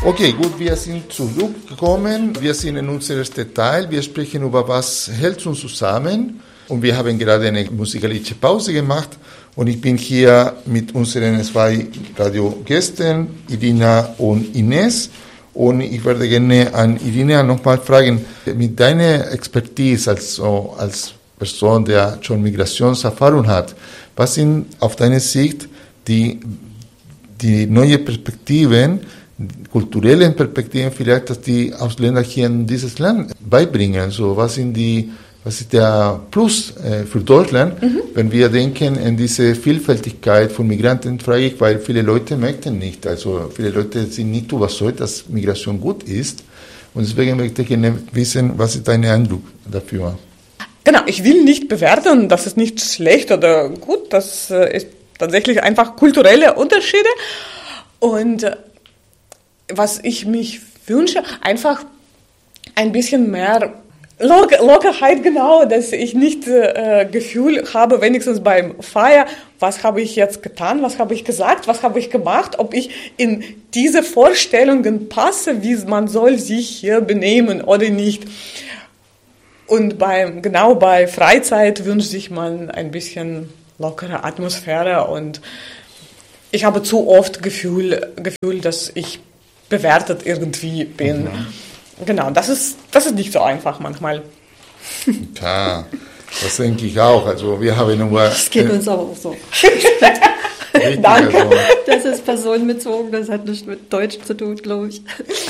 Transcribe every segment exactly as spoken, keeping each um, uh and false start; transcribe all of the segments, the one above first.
Okay, gut, wir sind zurückgekommen. Wir sind in unserem ersten Teil. Wir sprechen über was hält uns zusammen. Und wir haben gerade eine musikalische Pause gemacht. Und ich bin hier mit unseren zwei Radiogästen, Irina und Ines. Und ich werde gerne an Irina nochmal fragen, mit deiner Expertise als, als Person, der schon Migrationserfahrung hat, was sind auf deine Sicht die, die neuen Perspektiven, kulturellen Perspektiven vielleicht, dass die Ausländer hier in dieses Land beibringen? So, was sind die, was ist der Plus äh, für Deutschland, mhm. wenn wir denken an diese Vielfältigkeit von Migranten, frage ich, weil viele Leute merken nicht, also viele Leute sind nicht überzeugt, dass Migration gut ist. Und deswegen möchte ich gerne wissen, was ist dein Eindruck dafür? Genau, ich will nicht bewerten, das ist nicht schlecht oder gut, das äh, ist tatsächlich einfach kulturelle Unterschiede. Und äh, was ich mich wünsche, einfach ein bisschen mehr Locker, Lockerheit, genau, dass ich nicht äh, Gefühl habe, wenigstens beim Feier, was habe ich jetzt getan, was habe ich gesagt, was habe ich gemacht, ob ich in diese Vorstellungen passe, wie man soll sich hier benehmen oder nicht. Und beim, genau bei Freizeit wünscht sich man ein bisschen lockere Atmosphäre und ich habe zu oft Gefühl, Gefühl, dass ich bewertet irgendwie bin. Mhm. Genau, das ist, das ist nicht so einfach manchmal. Klar, das denke ich auch. Also wir haben nur... Das geht uns aber auch so. Richtig, Danke. Also. Das ist personenbezogen, das hat nichts mit Deutsch zu tun, glaube ich.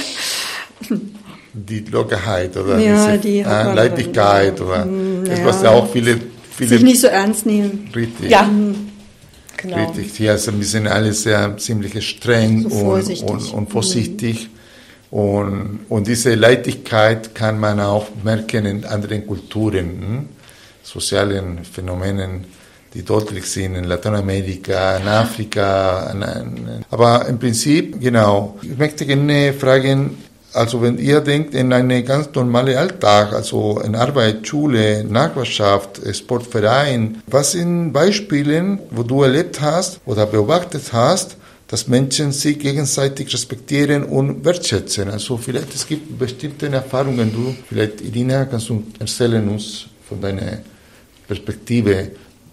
Die Lockerheit oder ja, diese die äh, Leichtigkeit oder ja. etwas, ja auch viele, viele... Sich nicht so ernst nehmen. Richtig. Ja. Genau. Richtig, hier ist ein bisschen alles sehr ziemlich streng so und, und, und vorsichtig. Mhm. Und, und diese Leichtigkeit kann man auch merken in anderen Kulturen, hm? sozialen Phänomenen, die deutlich sind in Lateinamerika, in Afrika. In, in, aber im Prinzip, genau, ich möchte gerne fragen, also wenn ihr denkt in einen ganz normalen Alltag, also in Arbeit, Schule, Nachbarschaft, Sportverein, was sind Beispiele, wo du erlebt hast oder beobachtet hast, dass Menschen sich gegenseitig respektieren und wertschätzen? Also vielleicht es gibt bestimmte Erfahrungen, du, vielleicht Irina, kannst du erzählen uns von deiner Perspektive.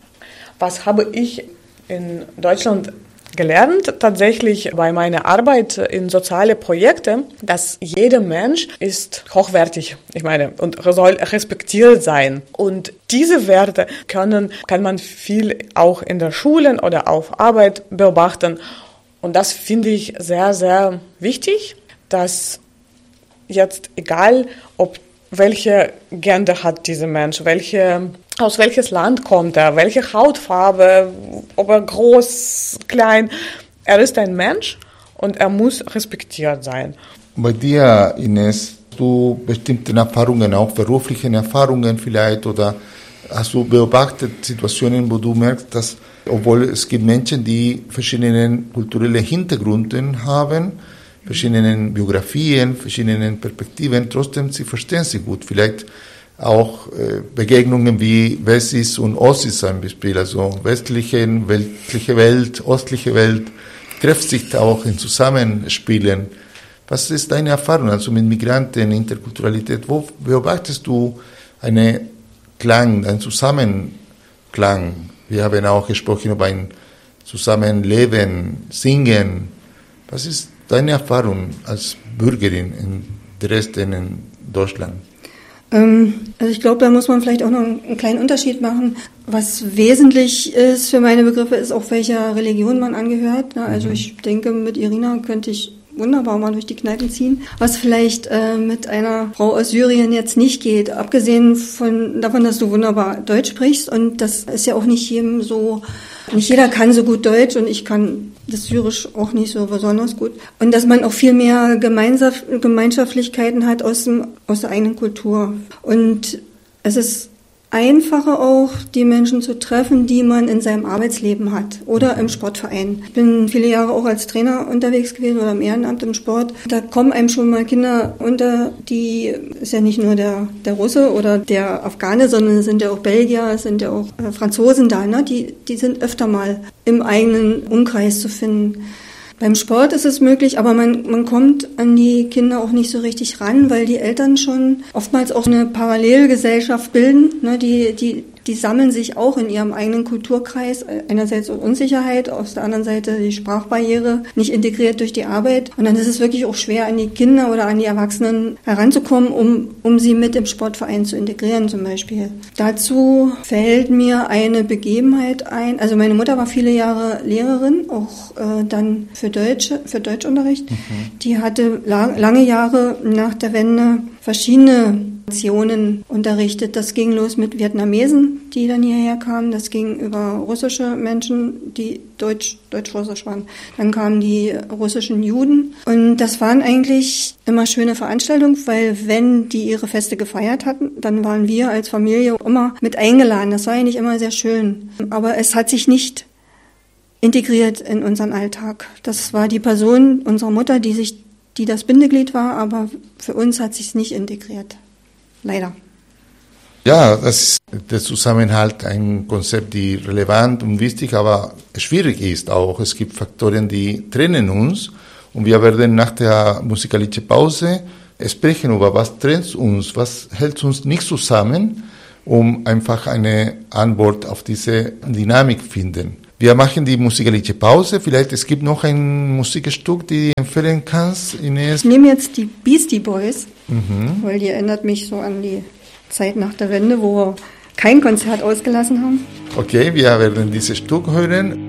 Was habe ich in Deutschland gelernt, tatsächlich bei meiner Arbeit in soziale Projekte, dass jeder Mensch ist hochwertig, ich meine, und soll respektiert sein. Und diese Werte können, kann man viel auch in der Schule oder auf Arbeit beobachten. Und das finde ich sehr, sehr wichtig, dass jetzt egal, ob welche Gender hat dieser Mensch, welche aus welches Land kommt er, welche Hautfarbe, ob er groß, klein, er ist ein Mensch und er muss respektiert sein. Bei dir, Ines, hast du bestimmte Erfahrungen, auch berufliche Erfahrungen vielleicht, oder hast du beobachtet Situationen, wo du merkst, dass, obwohl es gibt Menschen, die verschiedene kulturelle Hintergründe haben, verschiedene Biografien, verschiedene Perspektiven, trotzdem sie verstehen sie gut. Vielleicht auch äh, Begegnungen wie Wessis und Ossis zum Beispiel, also westliche, westliche Welt, ostliche Welt, treffen sich auch in Zusammenspielen. Was ist deine Erfahrung also mit Migranten, Interkulturalität? Wo beobachtest du einen Klang, einen Zusammenklang? Wir haben auch gesprochen über ein Zusammenleben, Singen. Was ist deine Erfahrung als Bürgerin in Dresden, in Deutschland? Also ich glaube, da muss man vielleicht auch noch einen kleinen Unterschied machen. Was wesentlich ist für meine Begriffe, ist auch, welcher Religion man angehört. Also ich denke, mit Irina könnte ich wunderbar mal durch die Kneipen ziehen, was vielleicht äh, mit einer Frau aus Syrien jetzt nicht geht. Abgesehen von davon, dass du wunderbar Deutsch sprichst, und das ist ja auch nicht jedem so, nicht jeder kann so gut Deutsch, und ich kann das Syrisch auch nicht so besonders gut. Und dass man auch viel mehr Gemeinschaftlichkeiten hat aus dem, aus der eigenen Kultur. Und es ist einfacher auch, die Menschen zu treffen, die man in seinem Arbeitsleben hat oder im Sportverein. Ich bin viele Jahre auch als Trainer unterwegs gewesen oder im Ehrenamt im Sport. Da kommen einem schon mal Kinder unter, die, ist ja nicht nur der, der Russe oder der Afghane, sondern es sind ja auch Belgier, es sind ja auch äh, Franzosen da, ne? Die, die sind öfter mal im eigenen Umkreis zu finden. Beim Sport ist es möglich, aber man, man kommt an die Kinder auch nicht so richtig ran, weil die Eltern schon oftmals auch eine Parallelgesellschaft bilden. Ne, die, die, die sammeln sich auch in ihrem eigenen Kulturkreis. Einerseits Unsicherheit, auf der anderen Seite die Sprachbarriere, nicht integriert durch die Arbeit. Und dann ist es wirklich auch schwer, an die Kinder oder an die Erwachsenen heranzukommen, um, um sie mit im Sportverein zu integrieren zum Beispiel. Dazu fällt mir eine Begebenheit ein. Also meine Mutter war viele Jahre Lehrerin, auch äh, dann für Deutsch, für Deutschunterricht. Mhm. Die hatte la- lange Jahre nach der Wende verschiedene Nationen unterrichtet. Das ging los mit Vietnamesen, die dann hierher kamen. Das ging über russische Menschen, die deutsch, deutsch-russisch waren. Dann kamen die russischen Juden. Und das waren eigentlich immer schöne Veranstaltungen, weil wenn die ihre Feste gefeiert hatten, dann waren wir als Familie immer mit eingeladen. Das war eigentlich immer sehr schön. Aber es hat sich nicht integriert in unseren Alltag. Das war die Person unserer Mutter, die sich, die das Bindeglied war, aber für uns hat sich es nicht integriert. Leider. Ja, das ist der Zusammenhalt ein Konzept, die relevant und wichtig, aber schwierig ist auch. Es gibt Faktoren, die trennen uns und wir werden nach der musikalischen Pause sprechen über was trennt uns, was hält uns nicht zusammen, um einfach eine Antwort auf diese Dynamik zu finden. Wir machen die musikalische Pause. Vielleicht es gibt noch ein Musikstück, die du empfehlen kannst, Ines. Ich nehme jetzt die Beastie Boys, mhm. weil die erinnert mich so an die Zeit nach der Wende, wo wir kein Konzert ausgelassen haben. Okay, wir werden dieses Stück hören.